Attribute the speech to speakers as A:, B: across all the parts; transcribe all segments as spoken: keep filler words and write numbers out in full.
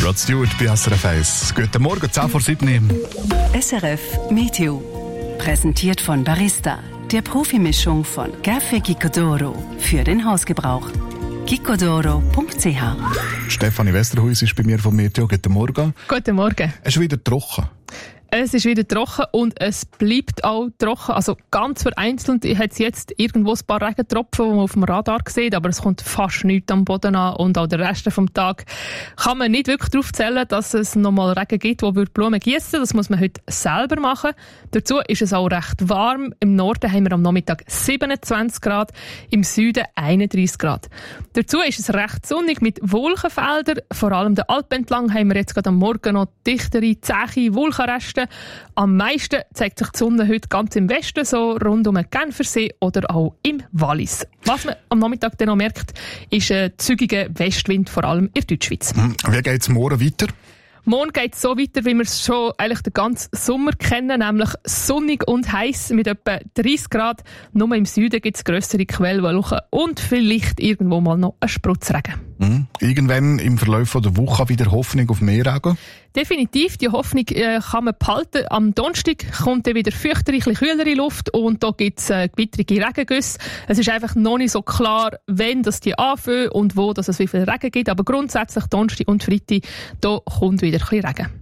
A: Rod Stewart bei S R F eins. Guten Morgen, zehn vor sieben.
B: S R F Meteo. Präsentiert von Barista, der Profimischung von Café Gicodoro für den Hausgebrauch. gicodoro punkt c h.
A: Stefanie Westerhuis ist bei mir vom Meteo. Guten Morgen.
C: Guten Morgen.
A: Es ist wieder trocken.
C: Es ist wieder trocken und es bleibt auch trocken. Also ganz vereinzelt hat es jetzt irgendwo ein paar Regentropfen, die man auf dem Radar sieht, aber es kommt fast nichts am Boden an und auch den Rest vom Tag kann man nicht wirklich darauf zählen, dass es nochmal Regen gibt, wo wir Blumen gießen. Das muss man heute selber machen. Dazu ist es auch recht warm. Im Norden haben wir am Nachmittag siebenundzwanzig Grad, im Süden einunddreissig Grad. Dazu ist es recht sonnig mit Wolkenfeldern. Vor allem der Alpen entlang haben wir jetzt gerade am Morgen noch dichtere, zähe Wolkenreste. Am meisten zeigt sich die Sonne heute ganz im Westen, so rund um den Genfersee oder auch im Wallis. Was man am Nachmittag dann noch merkt, ist ein zügiger Westwind, vor allem in der Deutschschweiz.
A: Wie geht es morgen weiter?
C: Morgen geht es so weiter, wie wir es schon eigentlich den ganzen Sommer kennen, nämlich sonnig und heiß mit etwa dreißig Grad. Nur im Süden gibt es grössere Quellwolken und vielleicht irgendwo mal noch ein Spritzregen.
A: Mhm. Irgendwann im Verlauf der Woche wieder Hoffnung auf mehr Regen?
C: Definitiv, die Hoffnung äh, kann man behalten. Am Donnerstag kommt dann wieder feuchtere, kühlere Luft und da gibt es äh, gewittrige Regengüsse. Es ist einfach noch nicht so klar, wenn das die anfangen und wo dass es wie viel Regen gibt. Aber grundsätzlich Donnerstag und Freitag, da kommt wieder ein bisschen Regen.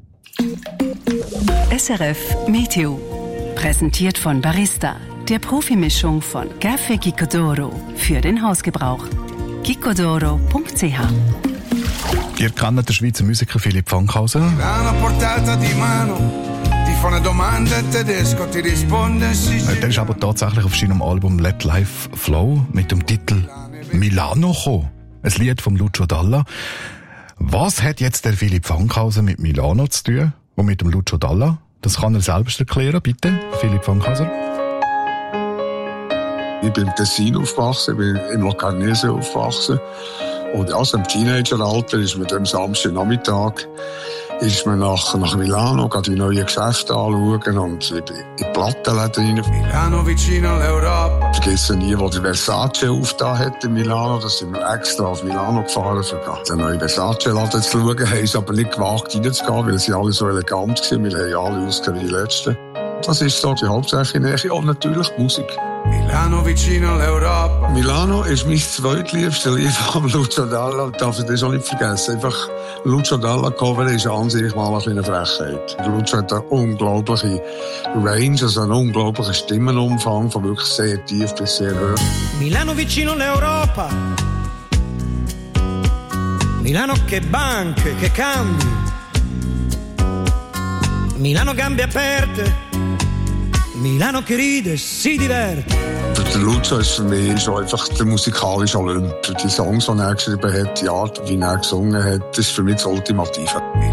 B: S R F Meteo. Präsentiert von Barista, der Profimischung von Café Gicodoro für den Hausgebrauch. gicodoro punkt c h.
A: Ihr kennt den Schweizer Musiker Philipp Fankhauser. Der ist aber tatsächlich auf seinem Album Let Life Flow mit dem Titel Milano gekommen. Ein Lied von Lucio Dalla. Was hat jetzt der Philipp Fankhauser mit Milano zu tun und mit dem Lucio Dalla? Das kann er selbst erklären, bitte, Philipp Fankhauser.
D: Ich bin im Tessin aufgewachsen, ich bin im Locarnese aufgewachsen. Und also im Teenageralter ist man am Samstagnachmittag ist man nach, nach Milano, geht die neuen Geschäfte anschauen und in die Plattenläden rein. Milano vicino all'Europa. Ich vergesse nie, wo der Versace aufgetan hat in Milano. Da sind wir extra auf Milano gefahren, um den neuen Versace-Laden zu schauen. Wir haben es aber nicht gewagt reinzugehen, weil sie alle so elegant waren. Wir haben alle ausgesehen wie die Letzten. Das ist so die hauptsächliche Nähe und natürlich die Musik. Milano vicino all'Europa. Milano ist mein zweitliebstes Lied von Lucio Dalla. Darf ich das auch nicht vergessen. Einfach Lucio Dalla Cover ist an sich mal eine Frechheit. Lucio hat eine unglaubliche Range, also einen unglaublichen Stimmenumfang von wirklich sehr tief bis sehr hoch.
E: Milano vicino all'Europa. Milano che banche, che cambi. Milano gambe aperte. Milano che ride, si diverte.
D: Der Lucio ist für mich schon einfach der musikalische Olymp. Die Songs, die er geschrieben hat, die Art, wie er gesungen hat, das ist für mich das Ultimative.